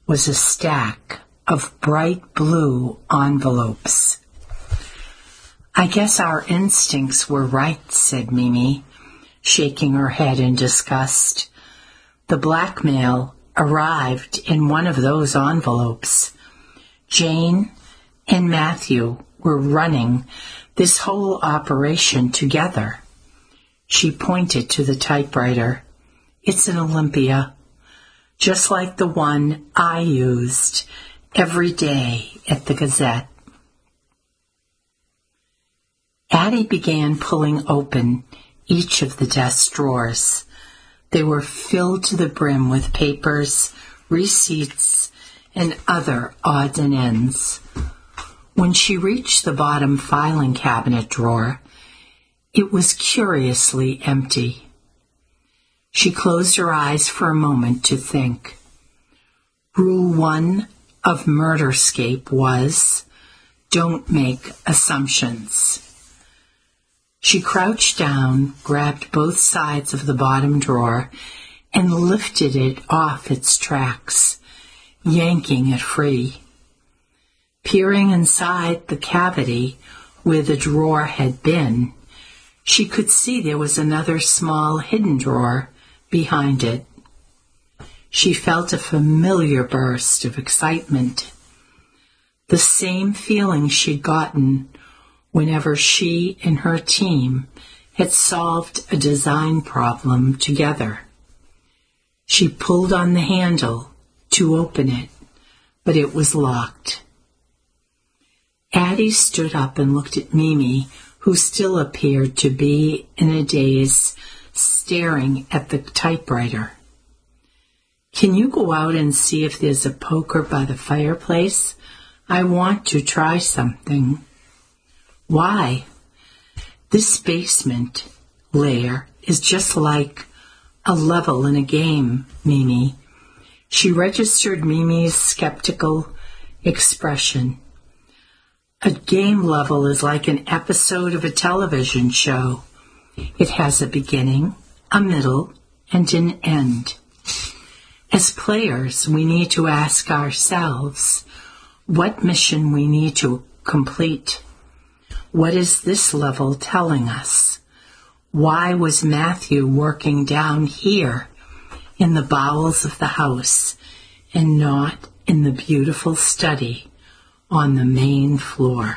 was a stack of bright blue envelopes. "I guess our instincts were right," said Mimi, shaking her head in disgust. "The blackmail arrived in one of those envelopes. Jane and Matthew were running this whole operation together." She pointed to the typewriter. "It's an Olympia, just like the one I used every day at the Gazette." Addie began pulling open each of the desk drawers. They were filled to the brim with papers, receipts, and other odds and ends. When she reached the bottom filing cabinet drawer, it was curiously empty. She closed her eyes for a moment to think. Rule 1 of Murderscape was, don't make assumptions. She crouched down, grabbed both sides of the bottom drawer, and lifted it off its tracks, yanking it free. Peering inside the cavity where the drawer had been, she could see there was another small hidden drawer behind it. She felt a familiar burst of excitement, the same feeling she'd gotten whenever she and her team had solved a design problem together. She pulled on the handle to open it, but it was locked. Addie stood up and looked at Mimi, who still appeared to be in a daze, staring at the typewriter. "Can you go out and see if there's a poker by the fireplace? I want to try something." "Why?" "This basement layer is just like a level in a game, Mimi." She registered Mimi's skeptical expression. "A game level is like an episode of a television show. It has a beginning, a middle, and an end. As players, we need to ask ourselves what mission we need to complete. What is this level telling us? Why was Matthew working down here in the bowels of the house and not in the beautiful study on the main floor?"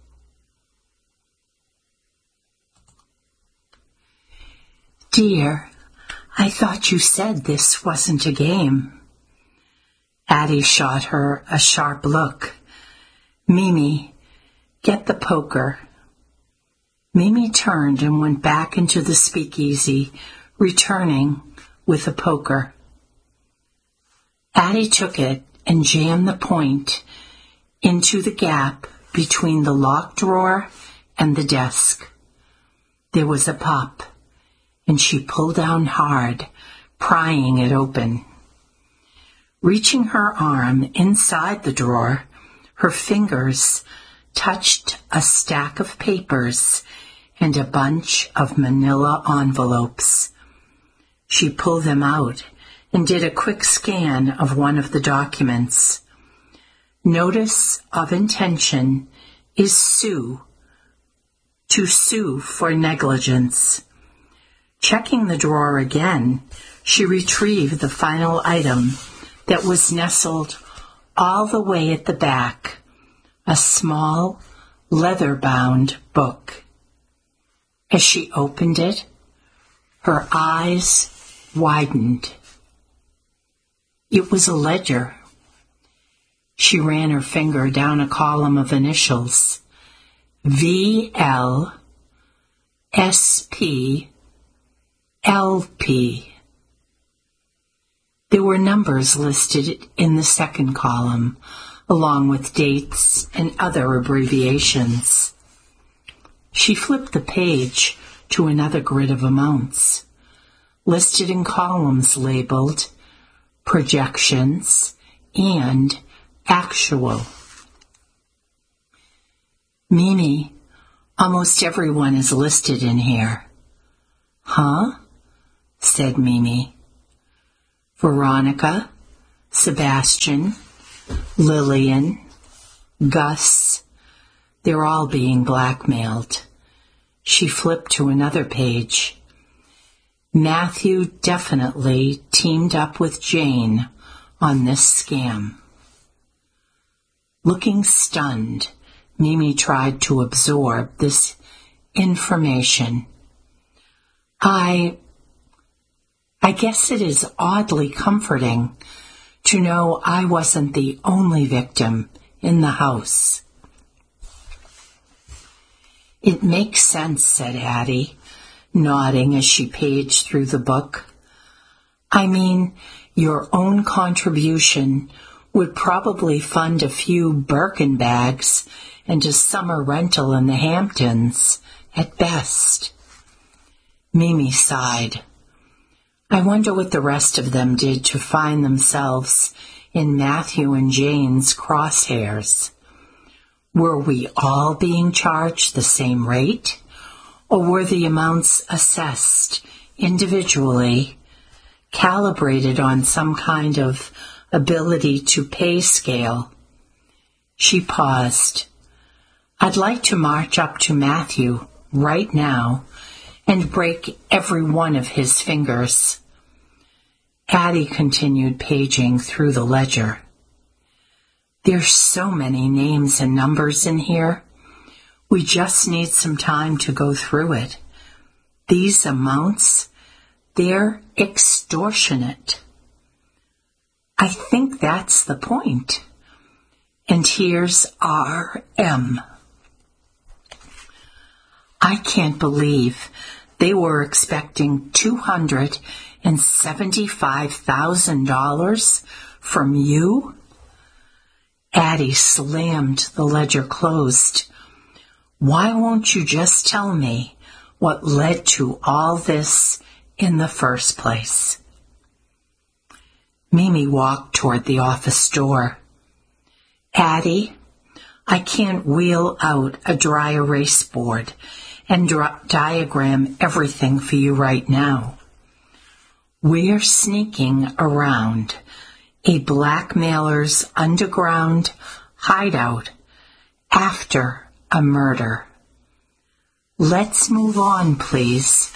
"Dear, I thought you said this wasn't a game." Addie shot her a sharp look. "Mimi, get the poker." Mimi turned and went back into the speakeasy, returning with a poker. Addie took it and jammed the point into the gap between the locked drawer and the desk. There was a pop, and she pulled down hard, prying it open. Reaching her arm inside the drawer, her fingers touched a stack of papers and a bunch of manila envelopes. She pulled them out and did a quick scan of one of the documents. Notice of intention is to sue for negligence. Checking the drawer again, she retrieved the final item that was nestled all the way at the back, a small, leather-bound book. As she opened it, her eyes widened. It was a ledger. She ran her finger down a column of initials. VLSPLP. There were numbers listed in the second column, along with dates and other abbreviations. She flipped the page to another grid of amounts, listed in columns labeled projections and actual. "Mimi, almost everyone is listed in here." "Huh?" said Mimi. "Veronica, Sebastian, Lillian, Gus, they're all being blackmailed. She flipped to another page. Matthew definitely teamed up with Jane on this scam. Looking stunned, Mimi tried to absorb this information. I guess it is oddly comforting to know I wasn't the only victim in the house. It makes sense, said Addie, nodding as she paged through the book. I mean, your own contribution would probably fund a few Birkin bags and a summer rental in the Hamptons, at best. Mimi sighed. I wonder what the rest of them did to find themselves in Matthew and Jane's crosshairs. Were we all being charged the same rate, or were the amounts assessed individually, calibrated on some kind of ability to pay scale? She paused. I'd like to march up to Matthew right now and break every one of his fingers. Addie continued paging through the ledger. There's so many names and numbers in here. We just need some time to go through it. These amounts, they're extortionate. I think that's the point. And here's R.M. I can't believe they were expecting $275,000 from you. Addie slammed the ledger closed. Why won't you just tell me what led to all this in the first place? Mimi walked toward the office door. Addie, I can't wheel out a dry erase board and diagram everything for you right now. We're sneaking around a blackmailer's underground hideout after a murder. Let's move on, please.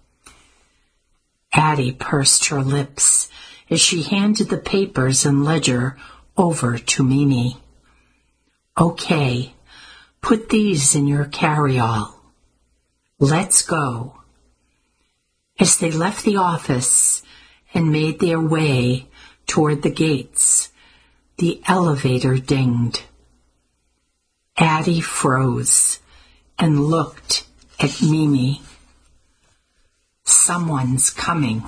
Addie pursed her lips as she handed the papers and ledger over to Mimi. Okay, put these in your carry-all. Let's go. As they left the office and made their way toward the gates, the elevator dinged. Addie froze and looked at Mimi. Someone's coming.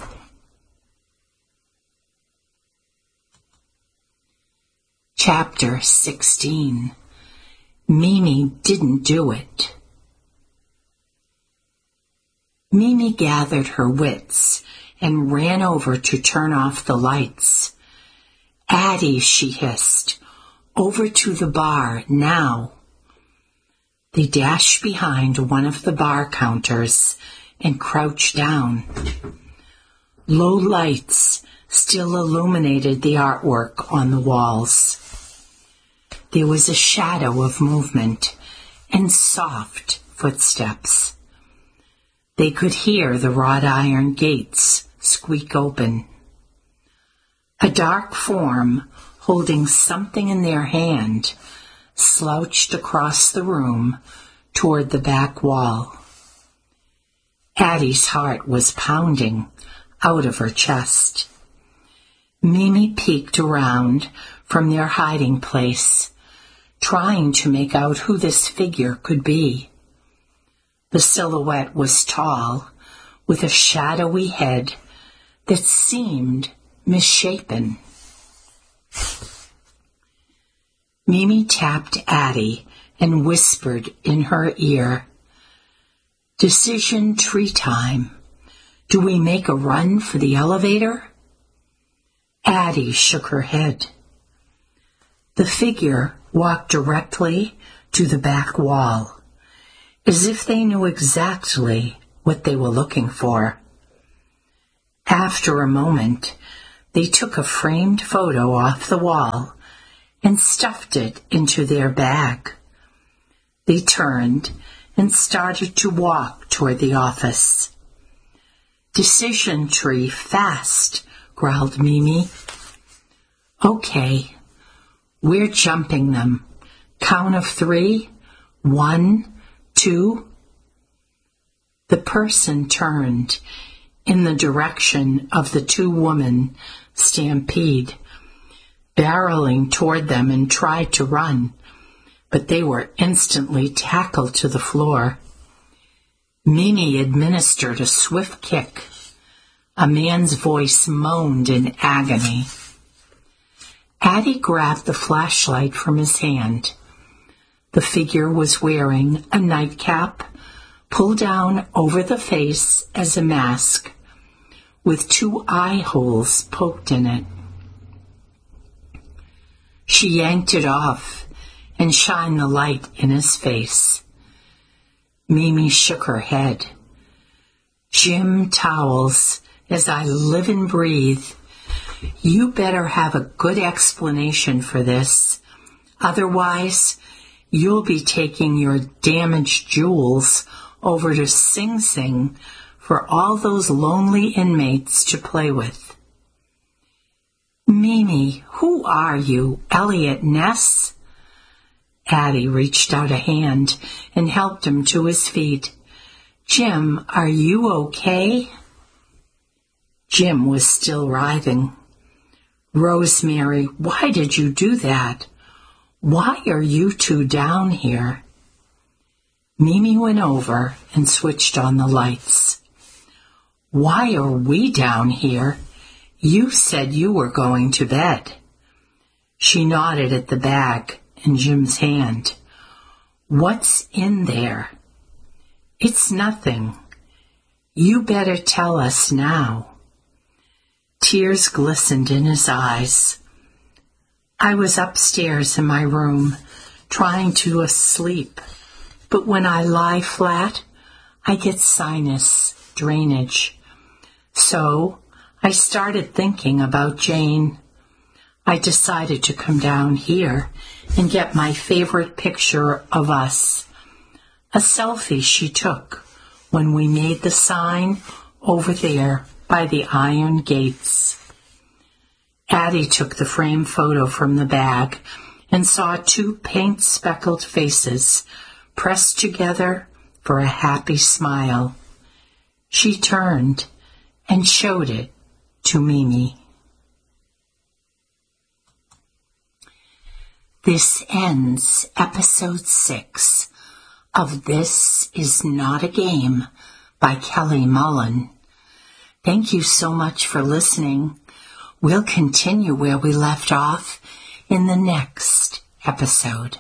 Chapter 16. Mimi didn't do it. Mimi gathered her wits and ran over to turn off the lights. Addie, she hissed, over to the bar now. They dashed behind one of the bar counters and crouched down. Low lights still illuminated the artwork on the walls. There was a shadow of movement and soft footsteps. They could hear the wrought iron gates squeak open. A dark form, holding something in their hand, slouched across the room toward the back wall. Addie's heart was pounding out of her chest. Mimi peeked around from their hiding place, trying to make out who this figure could be. The silhouette was tall, with a shadowy head that seemed misshapen. Mimi tapped Addie and whispered in her ear, "Decision tree time. Do we make a run for the elevator?" Addie shook her head. The figure walked directly to the back wall, as if they knew exactly what they were looking for. After a moment, They took a framed photo off the wall and stuffed it into their bag. They turned and started to walk toward the office. "Decision tree fast," growled Mimi. "Okay, we're jumping them. Count of 3. 1, 2. The person turned in the direction of the two women stampede, barreling toward them, and tried to run, but they were instantly tackled to the floor. Mimi administered a swift kick. A man's voice moaned in agony. Addie grabbed the flashlight from his hand. The figure was wearing a nightcap, pulled down over the face as a mask, with 2 eye holes poked in it. She yanked it off and shined the light in his face. Mimi shook her head. "Jim Towles, as I live and breathe, you better have a good explanation for this. Otherwise, you'll be taking your damaged jewels over to Sing Sing for all those lonely inmates to play with." "Mimi, who are you, Elliot Ness?" Addie reached out a hand and helped him to his feet. "Jim, are you okay?" Jim was still writhing. "Rosemary, why did you do that? Why are you two down here?" Mimi went over and switched on the lights. "Why are we down here? You said you were going to bed." She nodded at the bag in Jim's hand. "What's in there?" "It's nothing. You better tell us now." Tears glistened in his eyes. "I was upstairs in my room, trying to sleep, but when I lie flat, I get sinus drainage. So I started thinking about Jane. I decided to come down here and get my favorite picture of us, a selfie she took when we made the sign over there by the iron gates." Addie took the framed photo from the bag and saw 2 paint-speckled faces pressed together for a happy smile. She turned and showed it to Mimi. This ends episode 6 of This Is Not a Game by Kelly Mullen. Thank you so much for listening. We'll continue where we left off in the next episode.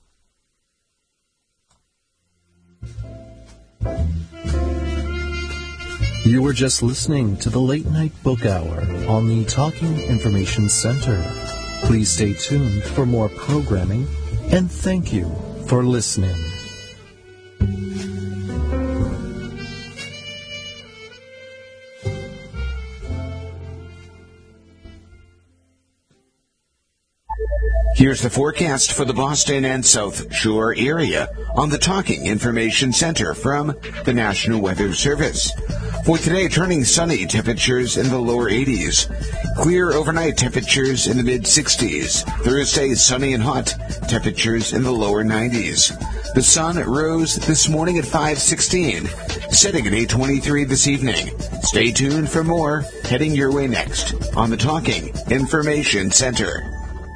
You were just listening to the Late Night Book Hour on the Talking Information Center. Please stay tuned for more programming, and thank you for listening. Here's the forecast for the Boston and South Shore area on the Talking Information Center from the National Weather Service. For today, turning sunny, temperatures in the lower 80s. Clear overnight, temperatures in the mid-60s. Thursday, sunny and hot, temperatures in the lower 90s. The sun rose this morning at 5:16, setting at 8:23 this evening. Stay tuned for more heading your way next on the Talking Information Center.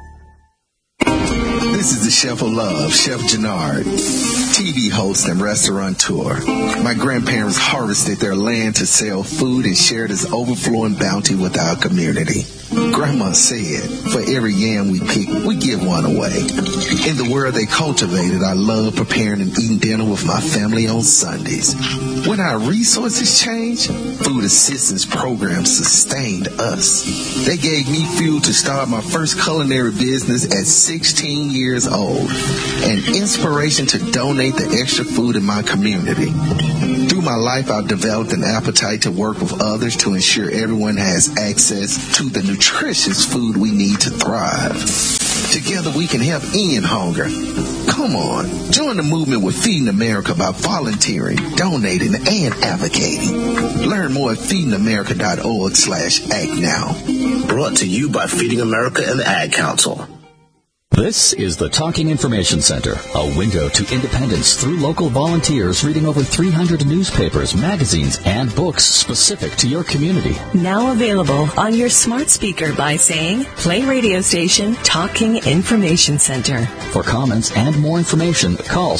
This is the Chef of Love, Chef Jannard, TV host and restaurateur. My grandparents harvested their land to sell food and share this overflowing bounty with our community. Grandma said, for every yam we pick, we give one away. In the world they cultivated, I love preparing and eating dinner with my family on Sundays. When our resources changed, food assistance programs sustained us. They gave me fuel to start my first culinary business at 16 years old, and inspiration to donate the extra food in my community. Through Through my life, I've developed an appetite to work with others to ensure everyone has access to the nutritious food we need to thrive. Together we can help end hunger. Come on, join the movement with Feeding America by volunteering, donating, and advocating. Learn more at feedingamerica.org/act now. Brought to you by Feeding America and the Ad Council. This is the Talking Information Center, a window to independence through local volunteers reading over 300 newspapers, magazines, and books specific to your community. Now available on your smart speaker by saying, play radio station Talking Information Center. For comments and more information, call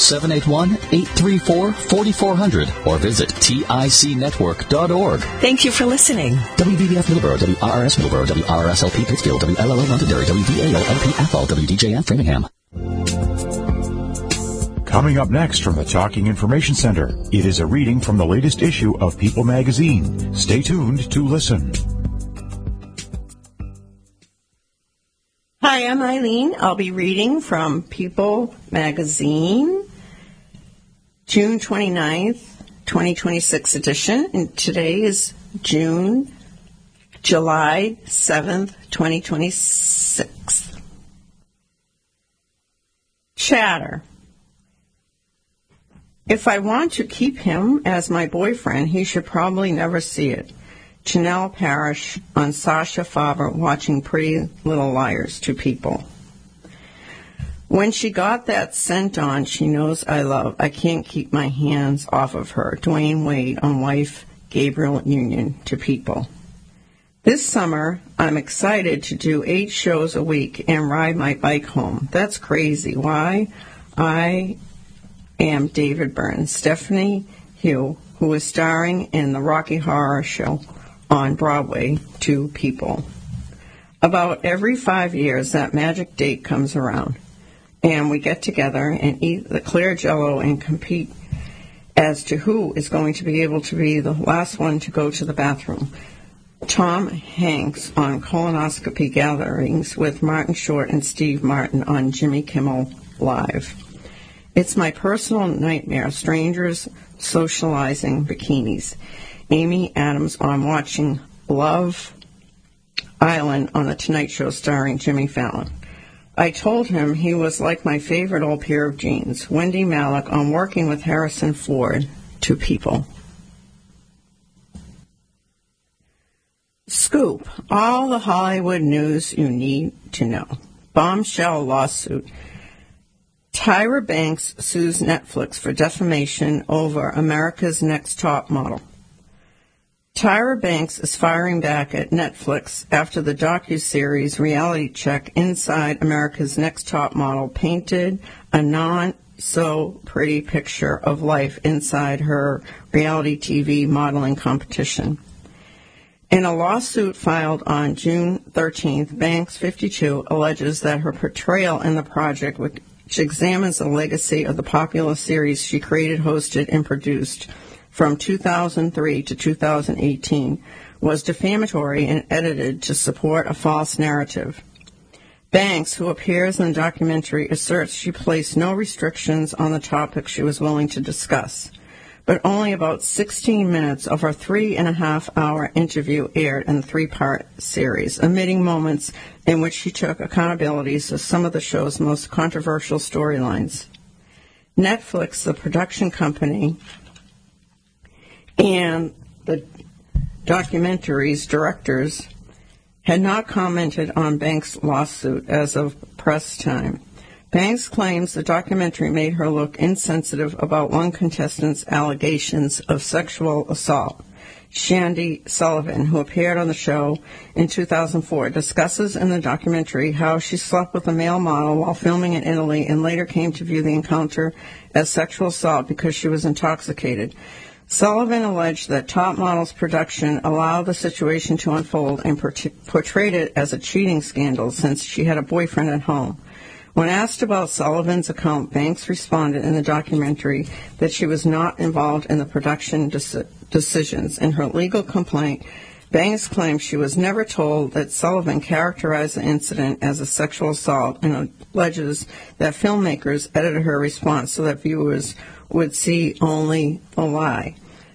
781-834-4400 or visit ticnetwork.org. Thank you for listening. WBBF Middleborough, WRRS Middleborough, WRSLP Pittsfield, WLLO Londonderry, WDAO LP Athol, WDJF Framingham. Coming up next from the Talking Information Center, it is a reading from the latest issue of People magazine. Stay tuned to listen. Hi, I'm Eileen. I'll be reading from People magazine, June 29th, 2026 edition, and today is July 7th, 2026. Chatter. If I want to keep him as my boyfriend, he should probably never see it. Janelle Parrish on Sasha Faber watching Pretty Little Liars to People. When she got that scent on, she knows I love. I can't keep my hands off of her. Dwayne Wade on wife Gabriel Union to People. This summer, I'm excited to do 8 shows a week and ride my bike home. That's crazy. Why? I am David Byrne. Stephanie Hugh, who is starring in the Rocky Horror Show on Broadway, to People. About every 5 years, that magic date comes around, and we get together and eat the clear Jell-O and compete as to who is going to be able to be the last one to go to the bathroom. Tom Hanks on Colonoscopy Gatherings with Martin Short and Steve Martin on Jimmy Kimmel Live. It's my personal nightmare, strangers socializing bikinis. Amy Adams on watching Love Island on The Tonight Show starring Jimmy Fallon. I told him he was like my favorite old pair of jeans. Wendy Malick on working with Harrison Ford to People. Scoop, all the Hollywood news you need to know. Bombshell lawsuit. Tyra Banks sues Netflix for defamation over America's Next Top Model. Tyra Banks is firing back at Netflix after the docuseries Reality Check Inside America's Next Top Model painted a not-so-pretty picture of life inside her reality TV modeling competition. In a lawsuit filed on June 13th, Banks, 52, alleges that her portrayal in the project, which examines the legacy of the popular series she created, hosted, and produced from 2003 to 2018, was defamatory and edited to support a false narrative. Banks, who appears in the documentary, asserts she placed no restrictions on the topic she was willing to discuss, but only about 16 minutes of her 3.5-hour interview aired in the 3-part series, omitting moments in which she took accountability for some of the show's most controversial storylines. Netflix, the production company, and the documentary's directors had not commented on Banks' lawsuit as of press time. Banks claims the documentary made her look insensitive about one contestant's allegations of sexual assault. Shandy Sullivan, who appeared on the show in 2004, discusses in the documentary how she slept with a male model while filming in Italy and later came to view the encounter as sexual assault because she was intoxicated. Sullivan alleged that Top Model's production allowed the situation to unfold and portrayed it as a cheating scandal since she had a boyfriend at home. When asked about Sullivan's account, Banks responded in the documentary that she was not involved in the production decisions. In her legal complaint, Banks claims she was never told that Sullivan characterized the incident as a sexual assault and alleges that filmmakers edited her response so that viewers would see only the lie.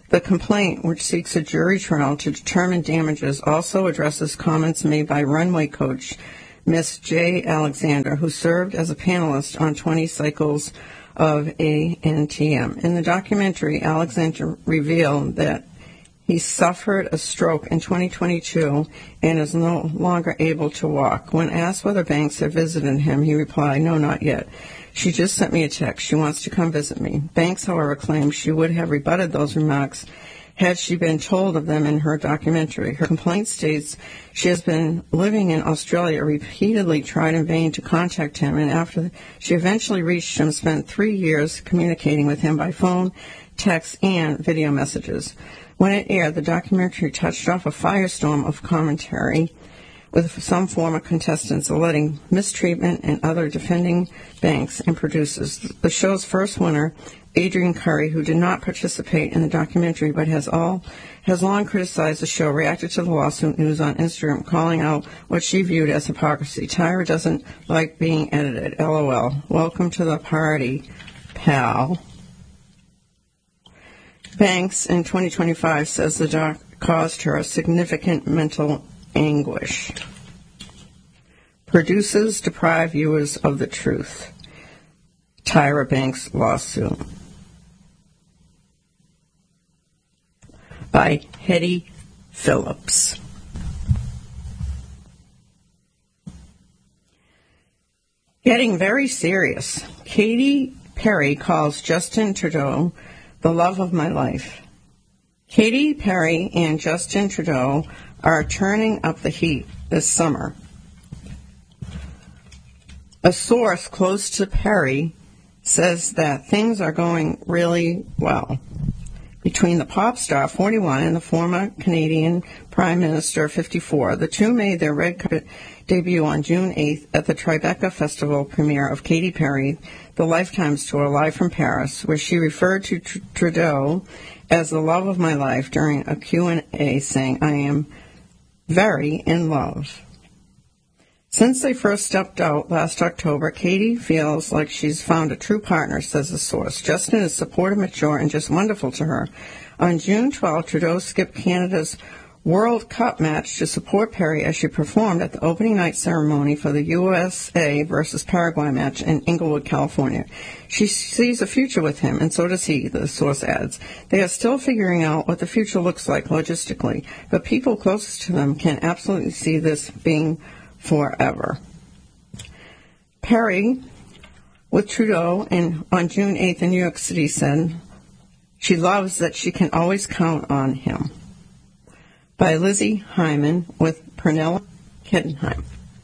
The complaint, which seeks a jury trial to determine damages, also addresses comments made by runway coach Miss J. Alexander, who served as a panelist on 20 cycles of ANTM. In the documentary, Alexander revealed that he suffered a stroke in 2022 and is no longer able to walk. When asked whether Banks had visited him, he replied, "No, not yet. She just sent me a text. She wants to come visit me." Banks, however, claims she would have rebutted those remarks had she been told of them in her documentary. Her complaint states she has been living in Australia, repeatedly tried in vain to contact him, and after she eventually reached him, spent 3 years communicating with him by phone, text, and video messages. When it aired, the documentary touched off a firestorm of commentary, with some former contestants alleging mistreatment and other defending Banks and producers. The show's first winner, Adrian Curry, who did not participate in the documentary but has long criticized the show, reacted to the lawsuit news on Instagram, calling out what she viewed as hypocrisy. "Tyra doesn't like being edited. LOL. Welcome to the party, pal." Banks in 2025 says the doc caused her significant mental anguish. Producers deprive viewers of the truth. Tyra Banks lawsuit. By Hetty Phillips. Getting very serious. Katy Perry calls Justin Trudeau the love of my life. Katy Perry and Justin Trudeau are turning up the heat this summer. A source close to Perry says that things are going really well between the pop star, 41, and the former Canadian Prime Minister, 54. The two made their red carpet debut on June 8th at the Tribeca Festival premiere of Katy Perry, The Lifetimes Tour, live from Paris, where she referred to Trudeau as the love of my life during a Q&A, saying, "I am very in love." Since they first stepped out last October, Katy feels like she's found a true partner, says the source. Justin is supportive, mature, and just wonderful to her. On June 12th, Trudeau skipped Canada's World Cup match to support Perry as she performed at the opening night ceremony for the USA versus Paraguay match in Inglewood, California. She sees a future with him, and so does he, the source adds. They are still figuring out what the future looks like logistically, but people closest to them can absolutely see this being forever. Perry, with Trudeau on June 8th in New York City, said she loves that she can always count on him. By Lizzie Hyman with Pernilla Kittenheim.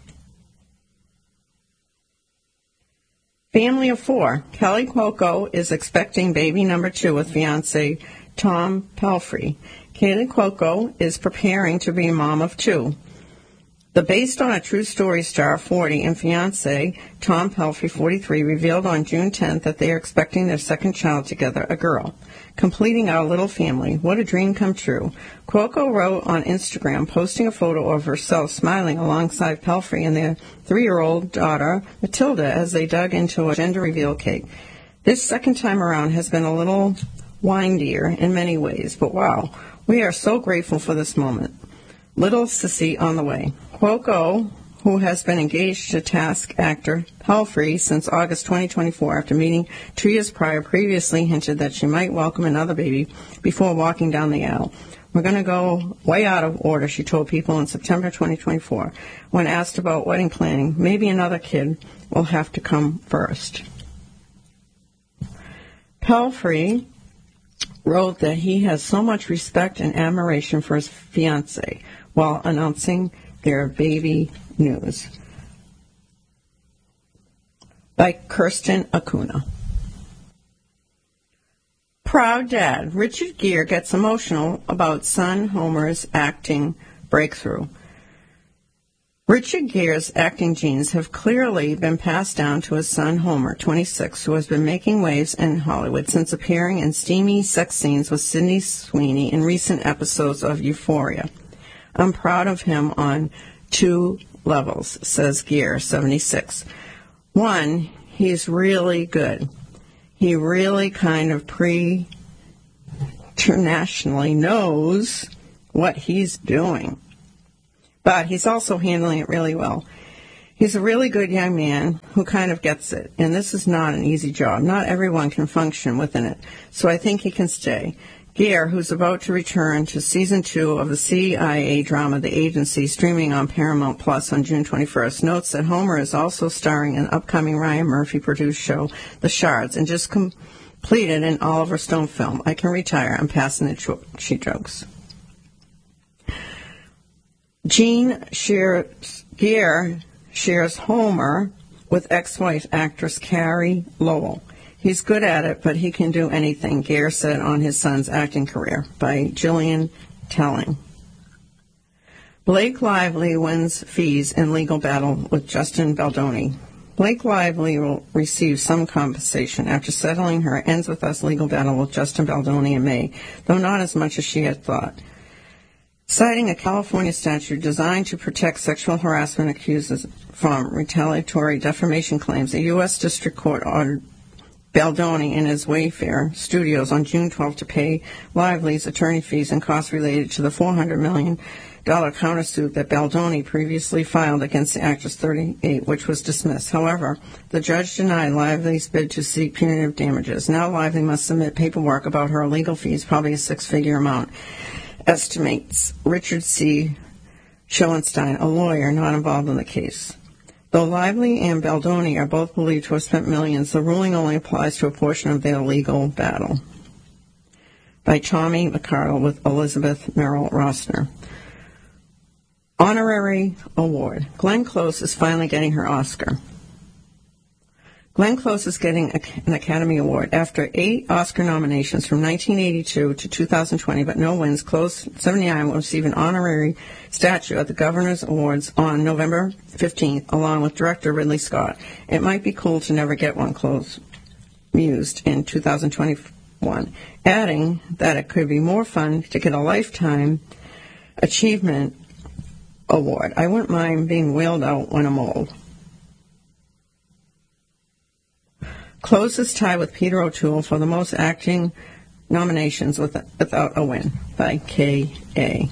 Family of 4. Kelly Cuoco is expecting baby number 2 with fiancé Tom Pelphrey. Kelly Cuoco is preparing to be a mom of 2. The based on a true story star, 40, and fiancé Tom Pelphrey, 43, revealed on June 10th that they are expecting their second child together, a girl. Completing our little family. What a dream come true. Cuoco wrote on Instagram, posting a photo of herself smiling alongside Pelphrey and their 3-year-old daughter, Matilda, as they dug into a gender reveal cake. This second time around has been a little windier in many ways, but wow, we are so grateful for this moment. Little Sissy on the way. Cuoco, who has been engaged to task actor Pelphrey since August 2024 after meeting 2 years prior, previously hinted that she might welcome another baby before walking down the aisle. "We're going to go way out of order," she told People in September 2024. When asked about wedding planning, maybe another kid will have to come first. Pelphrey wrote that he has so much respect and admiration for his fiancée while announcing their baby news. By Kirsten Acuna. Proud dad. Richard Gere gets emotional about son Homer's acting breakthrough. Richard Gere's acting genes have clearly been passed down to his son Homer, 26, who has been making waves in Hollywood since appearing in steamy sex scenes with Sydney Sweeney in recent episodes of Euphoria. "I'm proud of him on 2 levels," says Gere, 76. 1, he's really good. He really kind of internationally knows what he's doing. But he's also handling it really well. He's a really good young man who kind of gets it, and this is not an easy job. Not everyone can function within it, so I think he can stay. Gere, who's about to return to Season 2 of the CIA drama The Agency, streaming on Paramount Plus on June 21st, notes that Homer is also starring in an upcoming Ryan Murphy-produced show, The Shards, and just completed an Oliver Stone film, I Can Retire, I'm Passing It, she jokes. Gere shares Homer with ex-wife actress Carrie Lowell. He's good at it, but he can do anything, Gere said on his son's acting career, by Gillian Telling. Blake Lively wins fees in legal battle with Justin Baldoni. Blake Lively will receive some compensation after settling her Ends With Us legal battle with Justin Baldoni in May, though not as much as she had thought. Citing a California statute designed to protect sexual harassment accusers from retaliatory defamation claims, a U.S. District Court ordered Baldoni and his Wayfair Studios on June 12 to pay Lively's attorney fees and costs related to the $400 million countersuit that Baldoni previously filed against the actress 38, which was dismissed. However, the judge denied Lively's bid to seek punitive damages. Now Lively must submit paperwork about her legal fees, probably a six-figure amount, estimates Richard C. Schoenstein, a lawyer not involved in the case. Though Lively and Baldoni are both believed to have spent millions, the ruling only applies to a portion of their legal battle. By Tommy McCardle with Elizabeth Merrill Rossner. Honorary award. Glenn Close is finally getting her Oscar. Glenn Close is getting an Academy Award. After 8 Oscar nominations from 1982 to 2020, but no wins, Close, 79, will receive an honorary statue at the Governor's Awards on November 15th, along with director Ridley Scott. It might be cool to never get one, Close mused in 2021, adding that it could be more fun to get a Lifetime Achievement Award. I wouldn't mind being wheeled out when I'm old. Close is tied with Peter O'Toole for the most acting nominations without a win, by K.A.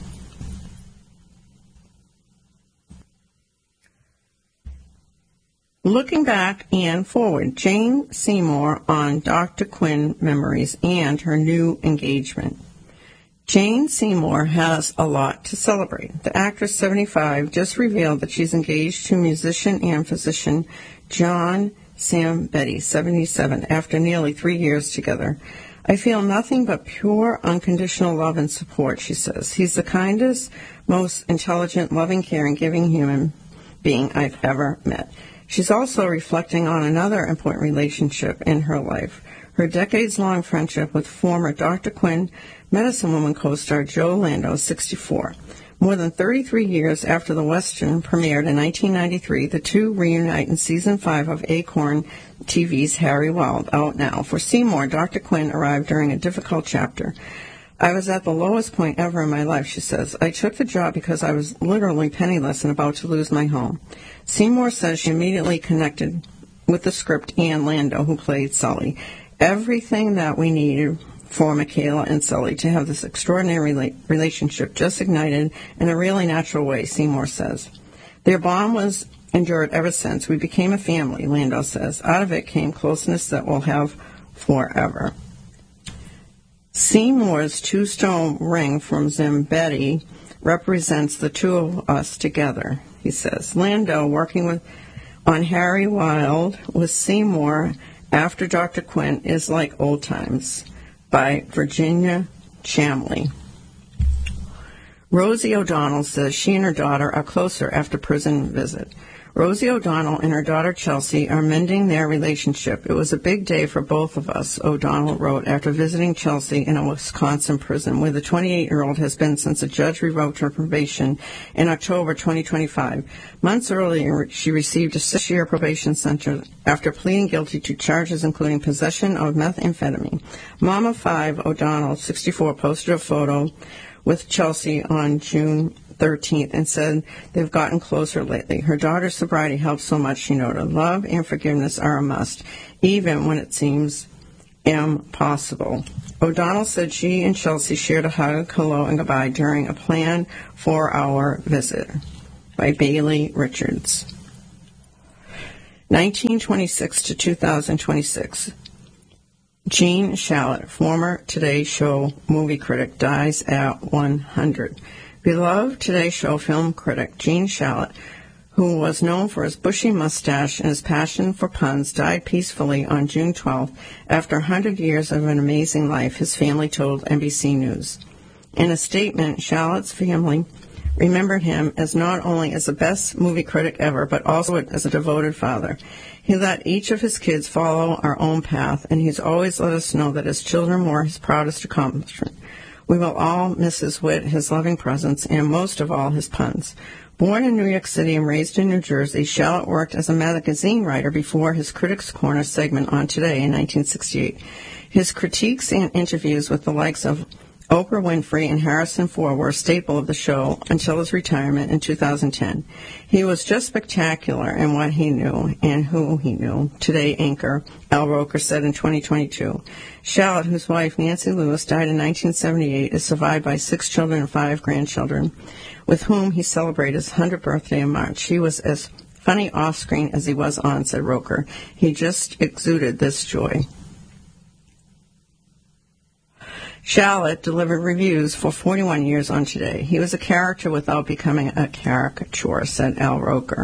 Looking back and forward, Jane Seymour on Dr. Quinn memories and her new engagement. Jane Seymour has a lot to celebrate. The actress, 75, just revealed that she's engaged to musician and physician John Sam Betty, 77, after nearly 3 years together. I feel nothing but pure, unconditional love and support, she says. He's the kindest, most intelligent, loving, caring, giving human being I've ever met. She's also reflecting on another important relationship in her life, her decades-long friendship with former Dr. Quinn Medicine Woman co-star Joe Lando, 64. More than 33 years after the Western premiered in 1993, the two reunite in Season 5 of Acorn TV's Harry Wild, out now. For Seymour, Dr. Quinn arrived during a difficult chapter. I was at the lowest point ever in my life, she says. I took the job because I was literally penniless and about to lose my home. Seymour says she immediately connected with the script and Lando, who played Sully. Everything that we needed for Michaela and Sully to have this extraordinary relationship just ignited in a really natural way, Seymour says. Their bond was endured ever since. We became a family, Lando says. Out of it came closeness that we'll have forever. Seymour's 2-stone ring from Zimbetti represents the two of us together, he says. Lando, working on Harry Wild with Seymour after Dr. Quinn, is like old times, by Virginia Chamley. Rosie O'Donnell says she and her daughter are closer after prison visit. Rosie O'Donnell and her daughter Chelsea are mending their relationship. It was a big day for both of us, O'Donnell wrote after visiting Chelsea in a Wisconsin prison, where the 28-year-old has been since a judge revoked her probation in October 2025. Months earlier, she received a 6-year probation sentence after pleading guilty to charges including possession of methamphetamine. Mom of 5, O'Donnell, 64, posted a photo with Chelsea on June 13th and said they've gotten closer lately. Her daughter's sobriety helps so much, she noted. Love and forgiveness are a must, even when it seems impossible. O'Donnell said she and Chelsea shared a hug, hello, and goodbye during a planned 4-hour visit. By Bailey Richards. 1926 to 2026. Gene Shalit, former Today Show movie critic, dies at 100. Beloved Today Show film critic Gene Shalit, who was known for his bushy mustache and his passion for puns, died peacefully on June 12th after 100 years of an amazing life, his family told NBC News. In a statement, Shalit's family remembered him as not only as the best movie critic ever, but also as a devoted father. He let each of his kids follow our own path, and he's always let us know that his children were his proudest accomplishment. We will all miss his wit, his loving presence, and most of all, his puns. Born in New York City and raised in New Jersey, Shalit worked as a magazine writer before his Critics' Corner segment on Today in 1968. His critiques and interviews with the likes of Oprah Winfrey and Harrison Ford were a staple of the show until his retirement in 2010. He was just spectacular in what he knew and who he knew, Today anchor Al Roker said in 2022. Shalit, whose wife Nancy Lewis died in 1978, is survived by 6 children and 5 grandchildren, with whom he celebrated his 100th birthday in March. He was as funny off-screen as he was on, said Roker. He just exuded this joy. Shalit delivered reviews for 41 years on Today. He was a character without becoming a caricature, said Al Roker.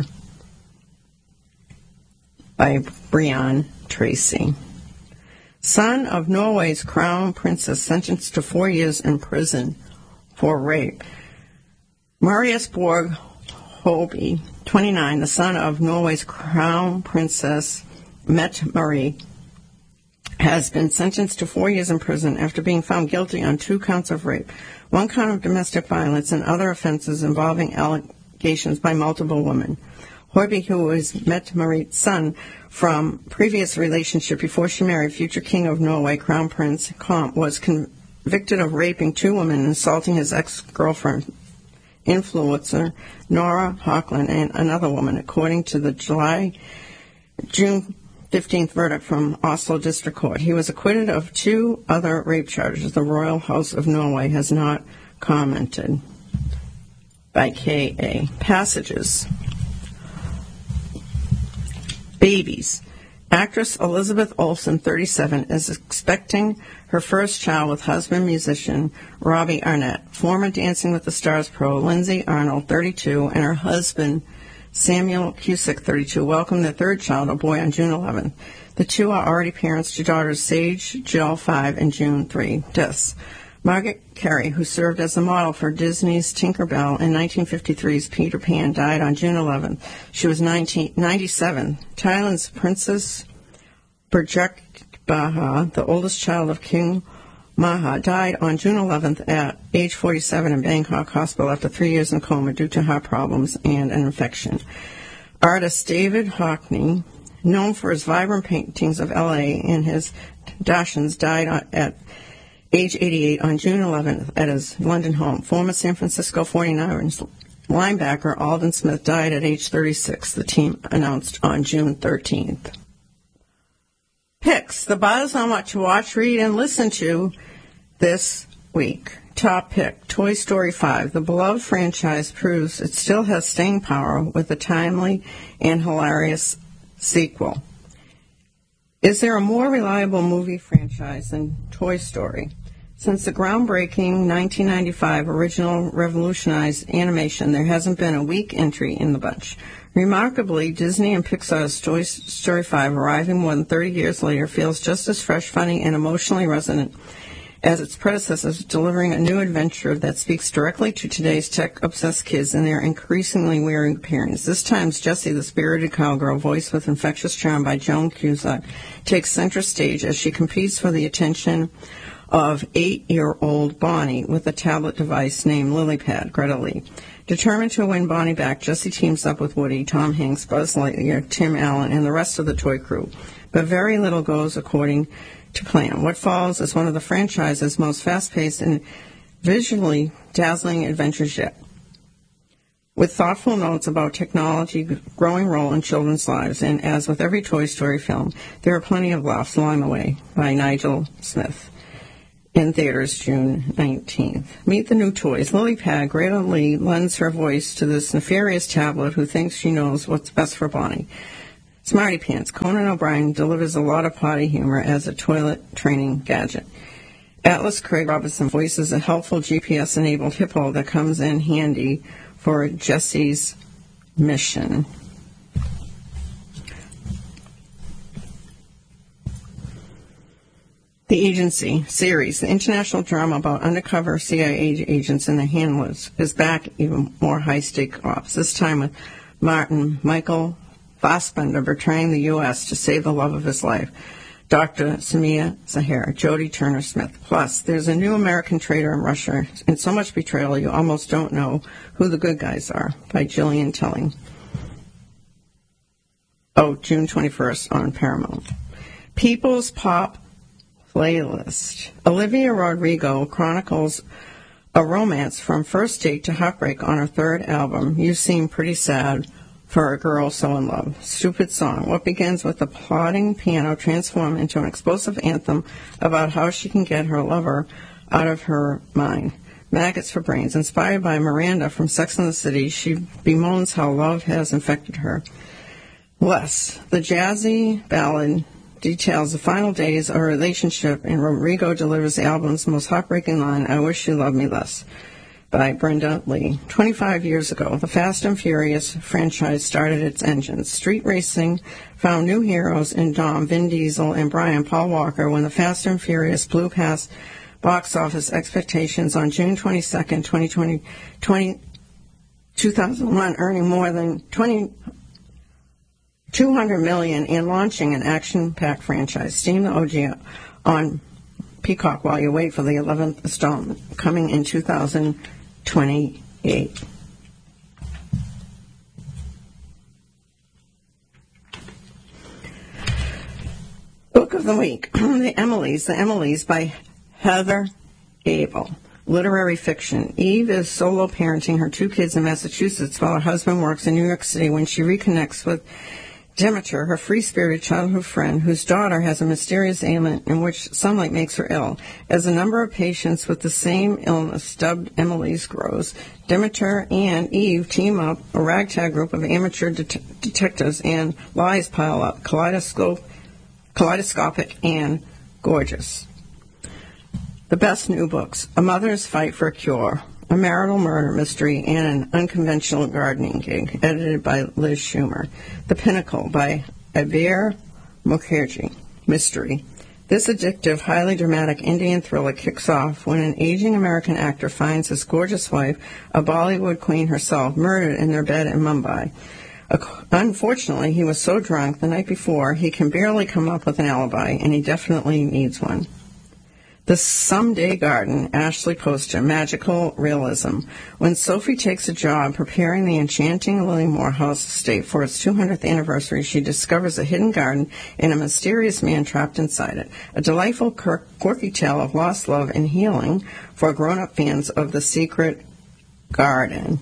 By Brian Tracy. Son of Norway's crown princess sentenced to 4 years in prison for rape. Marius Borg Holby, 29, the son of Norway's crown princess Mette-Marie, has been sentenced to 4 years in prison after being found guilty on 2 counts of rape, 1 count of domestic violence, and other offenses involving allegations by multiple women. Horby, who is Mette-Marie's son from previous relationship before she married future King of Norway, Crown Prince Comp, was convicted of raping 2 women and assaulting his ex-girlfriend, influencer Nora Hochland, and another woman, according to the June 15th verdict from Oslo District Court. He was acquitted of 2 other rape charges. The Royal House of Norway has not commented. By K.A. Passages. Babies. Actress Elizabeth Olsen, 37, is expecting her first child with husband musician Robbie Arnett. Former Dancing with the Stars pro Lindsay Arnold, 32, and her husband Samuel Cusick, 32, welcomed their 3rd child, a boy, on June 11th. The 2 are already parents to daughters Sage, Jill, 5, and June, 3. Deaths. Margaret Carey, who served as a model for Disney's Tinker Bell and 1953's Peter Pan, died on June 11th. She was 97. Thailand's Princess Burjak Baha, the oldest child of King Maha, died on June 11th at age 47 in Bangkok Hospital after 3 years in coma due to heart problems and an infection. Artist David Hockney, known for his vibrant paintings of L.A. and his Dachshunds, died at age 88 on June 11th at his London home. Former San Francisco 49ers linebacker Aldon Smith died at age 36, the team announced on June 13th. Picks. The buzz on what to watch, read, and listen to this week. Top pick, Toy Story 5. The beloved franchise proves it still has staying power with a timely and hilarious sequel. Is there a more reliable movie franchise than Toy Story? Since the groundbreaking 1995 original revolutionized animation, there hasn't been a weak entry in the bunch. Remarkably, Disney and Pixar's Toy Story 5, arriving more than 30 years later, feels just as fresh, funny, and emotionally resonant as its predecessors, delivering a new adventure that speaks directly to today's tech-obsessed kids and their increasingly weary parents. This time, Jessie, the spirited cowgirl, voiced with infectious charm by Joan Cusack, takes center stage as she competes for the attention of 8-year-old Bonnie with a tablet device named LilyPad, Greta Lee. Determined to win Bonnie back, Jessie teams up with Woody, Tom Hanks, Buzz Lightyear, Tim Allen, and the rest of the toy crew. But very little goes according to plan. What follows is one of the franchise's most fast-paced and visually dazzling adventures yet. With thoughtful notes about technology's growing role in children's lives, and as with every Toy Story film, there are plenty of laughs along the way, by Nigel Smith. in theaters June 19th. Meet the new toys. Lily Pad, Greta Lee, lends her voice to this nefarious tablet who thinks she knows what's best for Bonnie. Smarty Pants. Conan O'Brien delivers a lot of potty humor as a toilet training gadget. Atlas Craig Robinson voices a helpful GPS-enabled hippo that comes in handy for Jesse's mission. The Agency series, the international drama about undercover CIA agents and their handlers, is back, even more high-stake ops, this time with Michael Fassbender betraying the U.S. to save the love of his life, Dr. Samia Zahir, Jodie Turner-Smith. Plus, there's a new American traitor in Russia, and so much betrayal you almost don't know who the good guys are, by Gillian Telling. June 21st on Paramount. People's Pop Playlist. Olivia Rodrigo chronicles a romance from first date to heartbreak on her third album, You Seem Pretty Sad for a Girl So in Love. Stupid song. What begins with a plodding piano transformed into an explosive anthem about how she can get her lover out of her mind. Maggots for Brains. Inspired by Miranda from Sex and the City, she bemoans how love has infected her. Less. The jazzy ballad details the final days of a relationship, and Rodrigo delivers the album's most heartbreaking line, I Wish You Loved Me Less, by Brenda Lee. 25 years ago, the Fast and Furious franchise started its engines. Street racing found new heroes in Dom, Vin Diesel, and Brian Paul Walker when the Fast and Furious blew past box office expectations on June 22nd, 2001, earning more than $200 million and launching an action-packed franchise. Steam the OG on Peacock while you wait for the 11th installment, coming in 2028. Book of the Week, The Emilys by Heather Abel. Literary fiction. Eve is solo parenting her two kids in Massachusetts while her husband works in New York City when she reconnects with Demeter, her free-spirited childhood friend, whose daughter has a mysterious ailment in which sunlight makes her ill. As the number of patients with the same illness, dubbed Emily's, grows, Demeter and Eve team up, a ragtag group of amateur detectives, and lies pile up, kaleidoscopic and gorgeous. The best new books: A Mother's Fight for a Cure, a marital murder mystery, and an unconventional gardening gig, edited by Liz Schumer. The Pinnacle by Abir Mukherjee, mystery. This addictive, highly dramatic Indian thriller kicks off when an aging American actor finds his gorgeous wife, a Bollywood queen herself, murdered in their bed in Mumbai. Unfortunately, he was so drunk the night before he can barely come up with an alibi, and he definitely needs one. The Someday Garden, Ashley Poster, magical realism. When Sophie takes a job preparing the enchanting Lilymore House estate for its 200th anniversary, she discovers a hidden garden and a mysterious man trapped inside it. A delightful, quirky tale of lost love and healing for grown-up fans of The Secret Garden.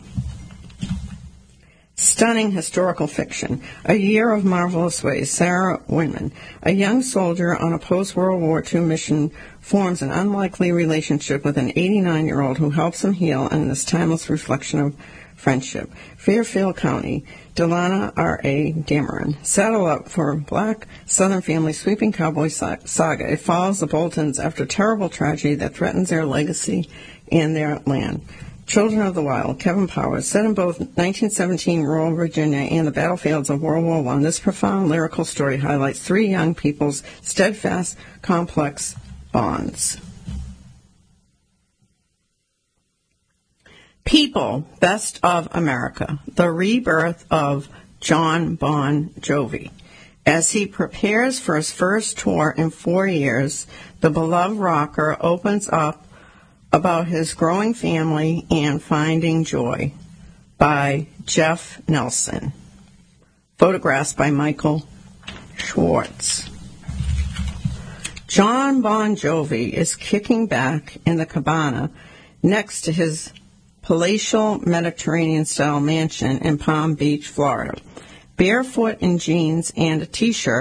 Stunning historical fiction. A Year of Marvelous Ways, Sarah Winman. A young soldier on a post-World War II mission forms an unlikely relationship with an 89-year-old who helps him heal in this timeless reflection of friendship. Fairfield County, Delana R.A. Dameron. Saddle up for Black Southern family sweeping cowboy saga. It follows the Boltons after a terrible tragedy that threatens their legacy and their land. Children of the Wild, Kevin Powers. Set in both 1917 rural Virginia and the battlefields of World War I, this profound lyrical story highlights three young people's steadfast, complex bonds. People, Best of America, the rebirth of John Bon Jovi. As he prepares for his first tour in 4 years, the beloved rocker opens up about his growing family and finding joy, by Jeff Nelson. Photographs by Michael Schwartz. John Bon Jovi is kicking back in the cabana next to his palatial Mediterranean-style mansion in Palm Beach, Florida. Barefoot in jeans and a T-shirt,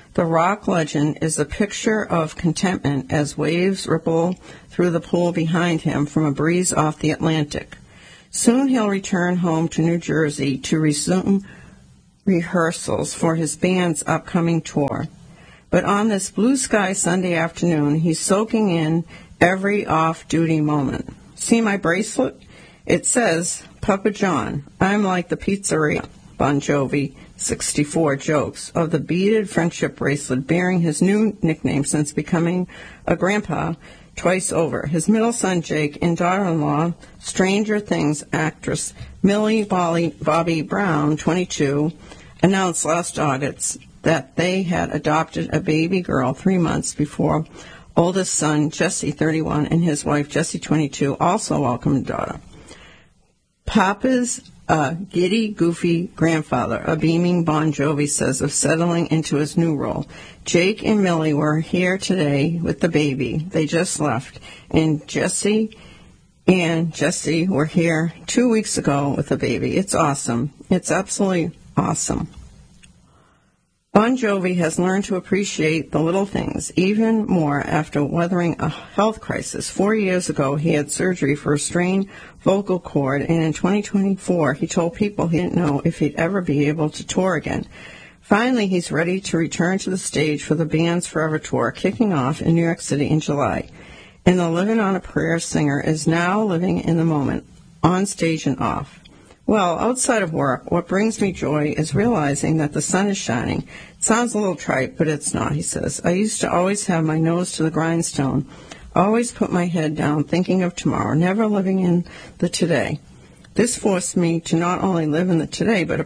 The rock legend is a picture of contentment as waves ripple through the pool behind him from a breeze off the Atlantic. Soon he'll return home to New Jersey to resume rehearsals for his band's upcoming tour. But on this blue sky Sunday afternoon, he's soaking in every off-duty moment. See my bracelet? It says, Papa John, I'm like the pizzeria. Bon Jovi, 64, jokes of the beaded friendship bracelet bearing his new nickname since becoming a grandpa twice over. His middle son, Jake, and daughter-in-law, Stranger Things actress Millie Bobby Brown, 22, announced last August that they had adopted a baby girl 3 months before oldest son, Jesse, 31, and his wife, Jessie, 22, also welcomed a daughter. Papa's giddy, goofy grandfather, a beaming Bon Jovi says of settling into his new role. Jake and Millie were here today with the baby. They just left. And Jesse were here 2 weeks ago with the baby. It's awesome. It's absolutely awesome. Bon Jovi has learned to appreciate the little things even more after weathering a health crisis. 4 years ago, he had surgery for a strained vocal cord, and in 2024, he told people he didn't know if he'd ever be able to tour again. Finally, he's ready to return to the stage for the band's Forever Tour, kicking off in New York City in July. And the Living on a Prayer singer is now living in the moment, on stage and off. Well, outside of work, what brings me joy is realizing that the sun is shining. It sounds a little trite, but it's not, he says. I used to always have my nose to the grindstone, always put my head down, thinking of tomorrow, never living in the today. This forced me to not only live in the today, but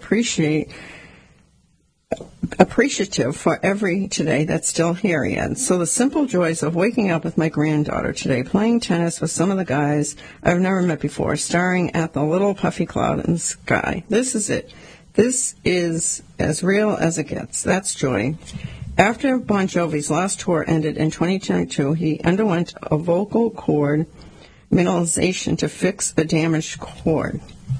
appreciative for every today that's still here yet. So the simple joys of waking up with my granddaughter today, playing tennis with some of the guys I've never met before, staring at the little puffy cloud in the sky. This is it. This is as real as it gets. That's joy. After Bon Jovi's last tour ended in 2022, he underwent a vocal cord mineralization to fix a damaged cord.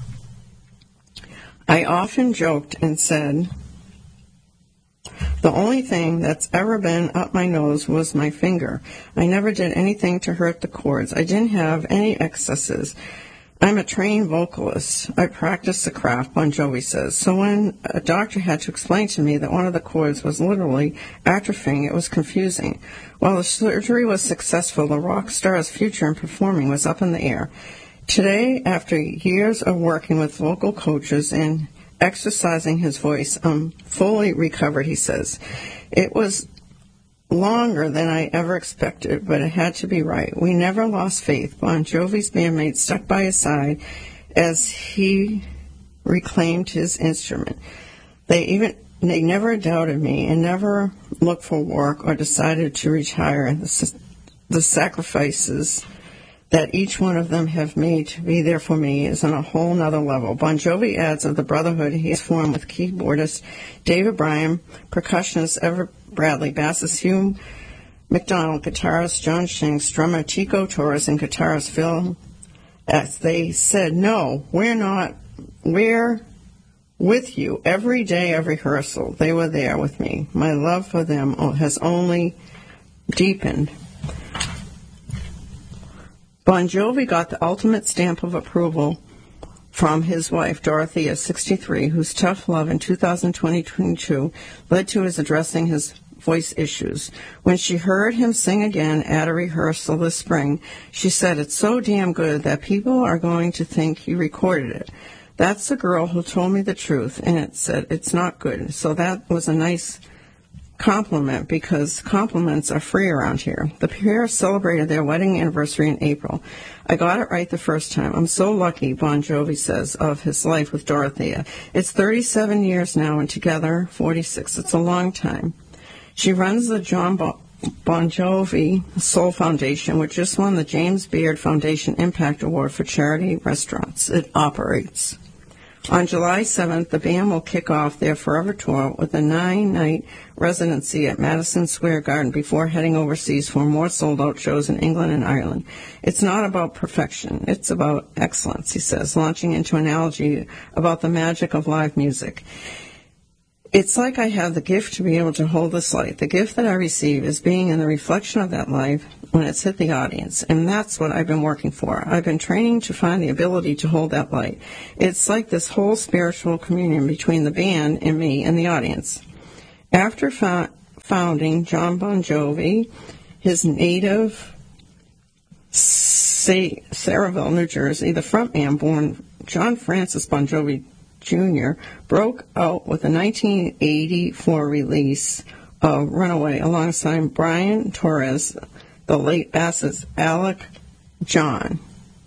I often joked and said, the only thing that's ever been up my nose was my finger. I never did anything to hurt the cords. I didn't have any excesses. I'm a trained vocalist. I practice the craft, Bon Jovi says. So when a doctor had to explain to me that one of the cords was literally atrophying, it was confusing. While the surgery was successful, the rock star's future in performing was up in the air. Today, after years of working with vocal coaches and exercising his voice, I'm fully recovered, he says. It was longer than I ever expected, but it had to be right. We never lost faith. Bon Jovi's bandmates stuck by his side as he reclaimed his instrument. They never doubted me and never looked for work or decided to retire. The sacrifices that each one of them have made to be there for me is on a whole nother level. Bon Jovi adds of the brotherhood he has formed with keyboardist David Bryan, percussionist Everett Bradley, bassist Hugh McDonald, guitarist John Shanks, drummer Chico Torres, and guitarist Phil. As they said, no, we're not. We're with you every day of rehearsal. They were there with me. My love for them has only deepened. Bon Jovi got the ultimate stamp of approval from his wife, Dorothea, 63, whose tough love in 2022 led to his addressing his voice issues. When she heard him sing again at a rehearsal this spring, she said, it's so damn good that people are going to think he recorded it. That's the girl who told me the truth, and it said it's not good. So that was a nice compliment, because compliments are free around here. The pair celebrated their wedding anniversary in April. I got it right the first time. I'm so lucky, Bon Jovi says of his life with Dorothea. It's 37 years now, and together 46. It's a long time. She runs the John Bon Jovi Soul Foundation, which just won the James Beard Foundation Impact Award for charity restaurants it operates. On July 7th, the band will kick off their Forever Tour with a 9-night residency at Madison Square Garden before heading overseas for more sold-out shows in England and Ireland. It's not about perfection. It's about excellence, he says, launching into an analogy about the magic of live music. It's like I have the gift to be able to hold this light. The gift that I receive is being in the reflection of that light when it's hit the audience. And that's what I've been working for. I've been training to find the ability to hold that light. It's like this whole spiritual communion between the band and me and the audience. After founding John Bon Jovi, his native Sayreville, New Jersey, the frontman, born John Francis Bon Jovi Jr., broke out with the 1984 release of Runaway alongside Brian Torres, the late bassist Alec John.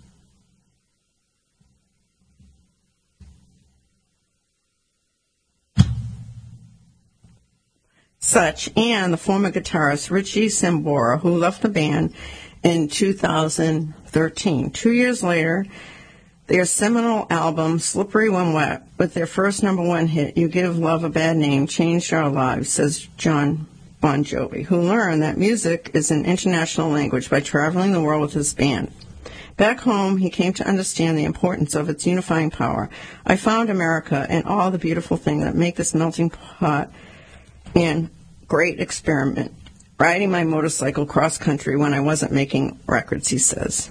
Such, and the former guitarist Richie Sambora, who left the band in 2013. 2 years later, their seminal album, Slippery When Wet, with their first #1 hit, You Give Love a Bad Name, changed our lives, says John Bon Jovi, who learned that music is an international language by traveling the world with his band. Back home, he came to understand the importance of its unifying power. I found America and all the beautiful things that make this melting pot and great experiment, riding my motorcycle cross-country when I wasn't making records, he says.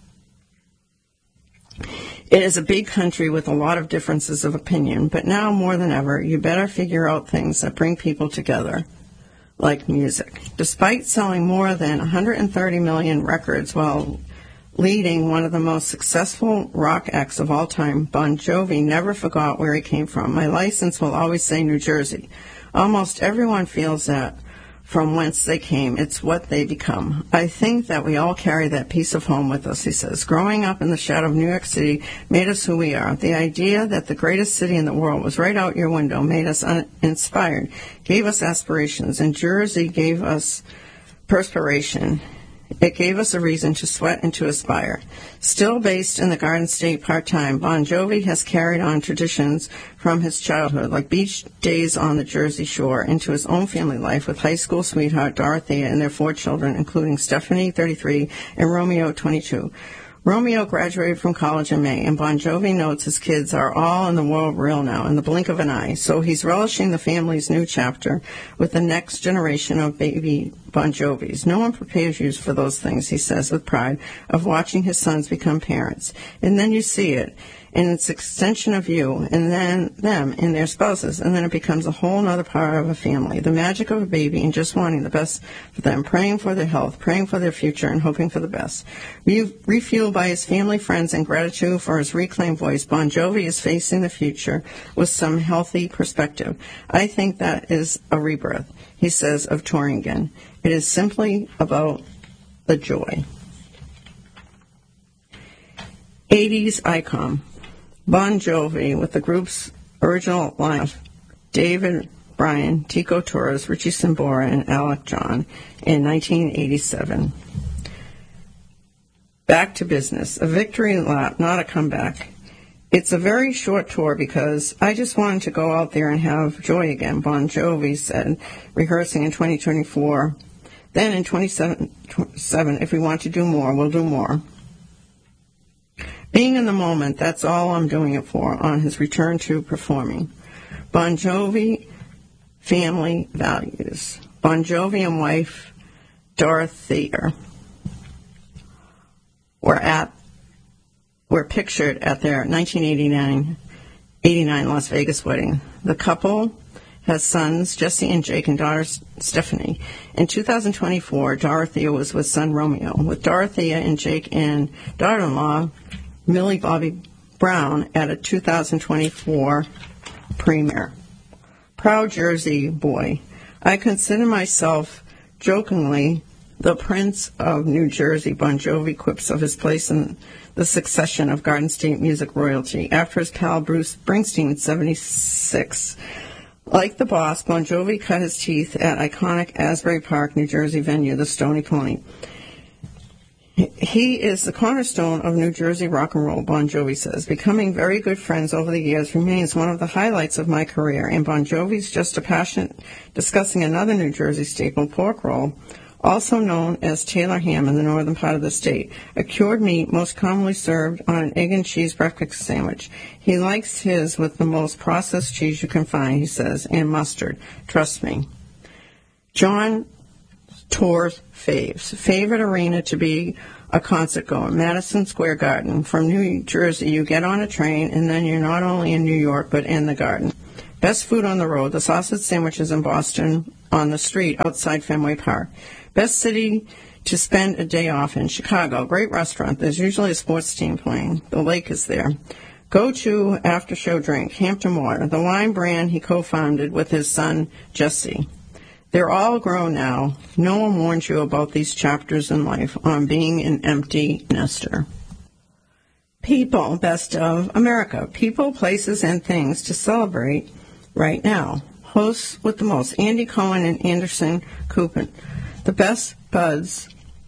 It is a big country with a lot of differences of opinion, but now more than ever, you better figure out things that bring people together, like music. Despite selling more than 130 million records while leading one of the most successful rock acts of all time, Bon Jovi never forgot where he came from. My license will always say New Jersey. Almost everyone feels that from whence they came. It's what they become. I think that we all carry that piece of home with us, he says. Growing up in the shadow of New York City made us who we are. The idea that the greatest city in the world was right out your window made us inspired, gave us aspirations, and Jersey gave us perspiration. It gave us a reason to sweat and to aspire. Still based in the Garden State part-time, Bon Jovi has carried on traditions from his childhood, like beach days on the Jersey Shore, into his own family life with high school sweetheart Dorothea and their 4 children, including Stephanie, 33, and Romeo, 22. Romeo graduated from college in May, and Bon Jovi notes his kids are all in the world real now, in the blink of an eye. So he's relishing the family's new chapter with the next generation of baby Bon Jovis. No one prepares you for those things, he says with pride, of watching his sons become parents. And then you see it, and it's an extension of you, and then them and their spouses, and then it becomes a whole other part of a family. The magic of a baby and just wanting the best for them, praying for their health, praying for their future, and hoping for the best. Refueled by his family, friends, and gratitude for his reclaimed voice, Bon Jovi is facing the future with some healthy perspective. I think that is a rebirth, he says, of touring again. It is simply about the joy. 80s icon. Bon Jovi, with the group's original lineup, David, Brian, Tico Torres, Richie Sambora, and Alec John, in 1987. Back to business. A victory lap, not a comeback. It's a very short tour because I just wanted to go out there and have joy again, Bon Jovi said, rehearsing in 2024. Then in 2027, if we want to do more, we'll do more. Being in the moment, that's all I'm doing it for, on his return to performing. Bon Jovi family values. Bon Jovi and wife Dorothea were pictured at their 1989 Las Vegas wedding. The couple has sons, Jesse and Jake, and daughter Stephanie. In 2024, Dorothea was with son Romeo, with Dorothea and Jake and daughter-in-law Millie Bobby Brown at a 2024 premiere. Proud Jersey boy. I consider myself jokingly the Prince of New Jersey, Bon Jovi quips of his place in the succession of Garden State music royalty after his pal Bruce Springsteen in 1976. Like the boss, Bon Jovi cut his teeth at iconic Asbury Park, New Jersey venue, the Stony Pony. He is the cornerstone of New Jersey rock and roll, Bon Jovi says. Becoming very good friends over the years remains one of the highlights of my career, and Bon Jovi's just a passionate discussing another New Jersey staple, pork roll, also known as Taylor ham in the northern part of the state, a cured meat most commonly served on an egg and cheese breakfast sandwich. He likes his with the most processed cheese you can find, he says, and mustard. Trust me. John Torr's favorite arena to be a concert goer, Madison Square Garden. From New Jersey, you get on a train, and then you're not only in New York, but in the garden. Best food on the road, the sausage sandwiches in Boston on the street outside Fenway Park. Best city to spend a day off in, Chicago. Great restaurant. There's usually a sports team playing. The lake is there. Go-to after-show drink, Hampton Water, the wine brand he co-founded with his son, Jesse. They're all grown now. No one warns you about these chapters in life on being an empty nester. People, best of America. People, places, and things to celebrate right now. Hosts with the most, Andy Cohen and Anderson Cooper. The best buds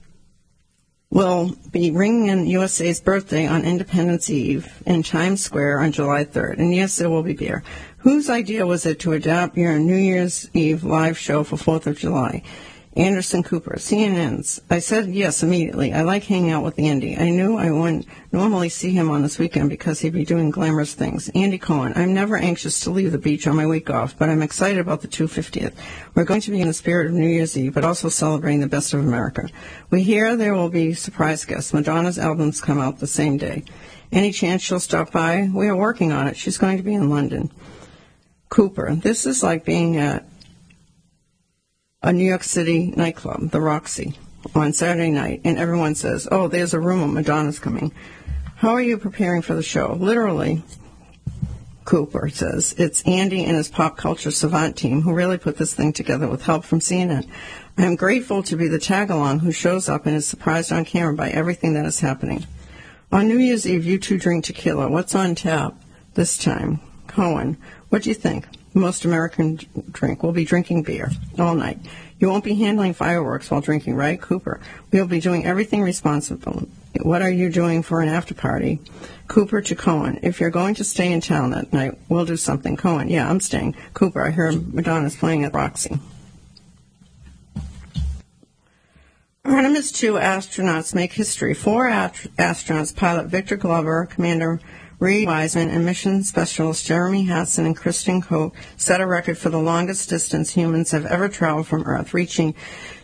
will be ringing in USA's birthday on Independence Eve in Times Square on July 3rd. And yes, there will be beer. Whose idea was it to adapt your New Year's Eve live show for 4th of July? Anderson Cooper, CNN's. I said yes immediately. I like hanging out with Andy. I knew I wouldn't normally see him on this weekend because he'd be doing glamorous things. Andy Cohen, I'm never anxious to leave the beach on my week off, but I'm excited about the 250th. We're going to be in the spirit of New Year's Eve, but also celebrating the best of America. We hear there will be surprise guests. Madonna's albums come out the same day. Any chance she'll stop by? We are working on it. She's going to be in London. Cooper, this is like being at a New York City nightclub, the Roxy, on Saturday night, and everyone says, oh, there's a rumor Madonna's coming. How are you preparing for the show? Literally, Cooper says, it's Andy and his pop culture savant team who really put this thing together with help from CNN. I am grateful to be the tag-along who shows up and is surprised on camera by everything that is happening. On New Year's Eve, you two drink tequila. What's on tap this time? Cohen, what do you think? Most American drink. We'll be drinking beer all night. You won't be handling fireworks while drinking, right, Cooper? We'll be doing everything responsible. What are you doing for an after party? Cooper to Cohen, if you're going to stay in town that night, we'll do something. Cohen, yeah, I'm staying. Cooper, I heard Madonna's playing at Roxy. Artemis 2 astronauts make history. 4 astronauts, pilot Victor Glover, Commander Reed Wiseman, and mission specialists Jeremy Hansen and Kristen Koch set a record for the longest distance humans have ever traveled from Earth, reaching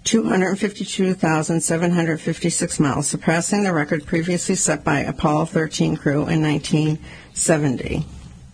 252,756 miles, surpassing the record previously set by Apollo 13 crew in 1970.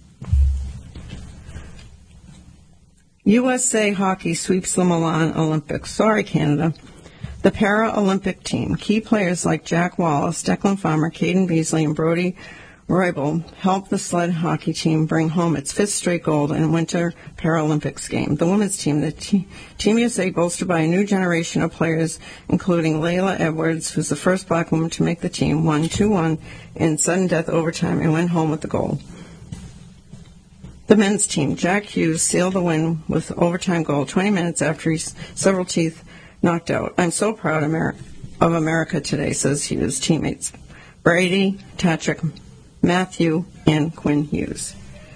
USA Hockey sweeps the Milan Olympics. Sorry, Canada. The Paralympic team, key players like Jack Wallace, Declan Farmer, Caden Beasley, and Brody Roybal helped the sled hockey team bring home its 5th straight gold in Winter Paralympics game. The women's team, Team USA, bolstered by a new generation of players, including Layla Edwards, who's the first black woman to make the team, won 2-1 in sudden death overtime and went home with the gold. The men's team, Jack Hughes, sealed the win with overtime goal 20 minutes after his several teeth knocked out. I'm so proud of America today, says Hughes' teammates Brady, Patrick, Matthew, and Quinn Hughes.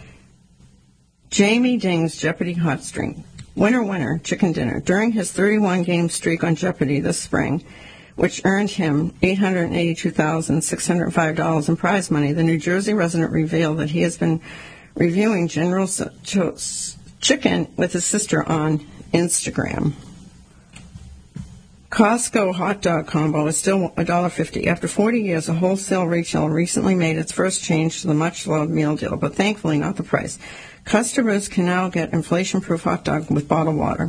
Jamie Ding's Jeopardy hot string. Winner, winner, chicken dinner. During his 31-game streak on Jeopardy this spring, which earned him $882,605 in prize money, the New Jersey resident revealed that he has been reviewing General Tso's chicken with his sister on Instagram. Costco hot dog combo is still $1.50. After 40 years, a wholesale retailer recently made its first change to the much-loved meal deal, but thankfully not the price. Customers can now get inflation-proof hot dog with bottled water.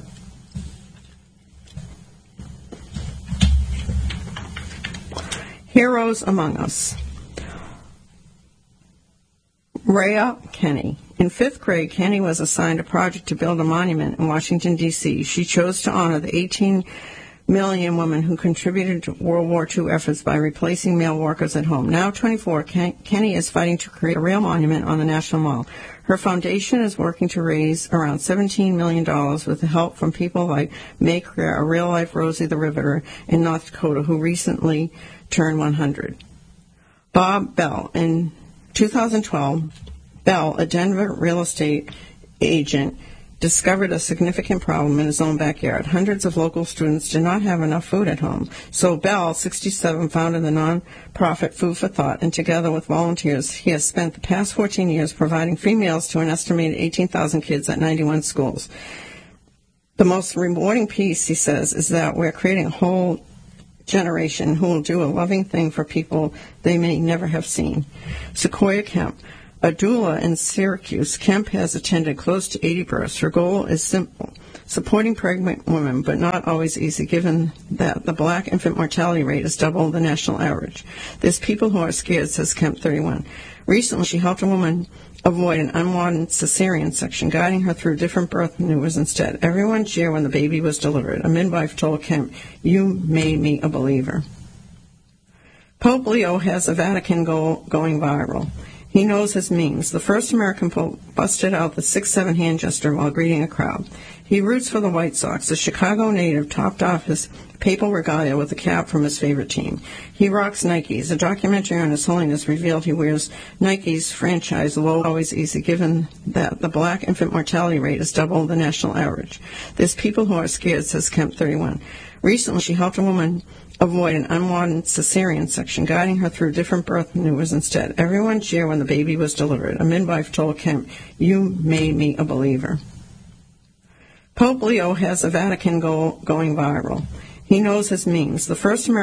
Heroes Among Us. Rhea Kenny. In 5th grade, Kenny was assigned a project to build a monument in Washington, D.C. She chose to honor the 18 million women who contributed to World War II efforts by replacing male workers at home. Now 24, Kenny is fighting to create a real monument on the National Mall. Her foundation is working to raise around $17 million with the help from people like May Career, a real-life Rosie the Riveter in North Dakota who recently turned 100. Bob Bell. In 2012, Bell, a Denver real estate agent, discovered a significant problem in his own backyard. Hundreds of local students did not have enough food at home. So Bell, 67, founded the non-profit Food for Thought, and together with volunteers, he has spent the past 14 years providing free meals to an estimated 18,000 kids at 91 schools. The most rewarding piece, he says, is that we're creating a whole generation who will do a loving thing for people they may never have seen. Sequoia Kemp, a doula in Syracuse, Kemp has attended close to 80 births. Her goal is simple: supporting pregnant women, but not always easy, given that the black infant mortality rate is double the national average. There's people who are scared, says Kemp 31. Recently, she helped a woman avoid an unwanted cesarean section, guiding her through different birth maneuvers instead. Everyone cheered when the baby was delivered. A midwife told Kemp, "You made me a believer." Pope Leo has a Vatican goal going viral. He knows his memes. The first American pope busted out the 6'7" hand gesture while greeting a crowd. He roots for the White Sox. The Chicago native topped off his papal regalia with a cap from his favorite team. He rocks Nikes. A documentary on His Holiness revealed he wears Nike's franchise logo, always easy, given that the black infant mortality rate is double the national average. There's people who are scared, says Kemp 31. Recently, she helped a woman avoid an unwanted cesarean section, guiding her through different birth maneuvers instead. Everyone cheered when the baby was delivered. A midwife told Kemp, "You made me a believer." Pope Leo has a Vatican goal going viral. He knows his memes. The first American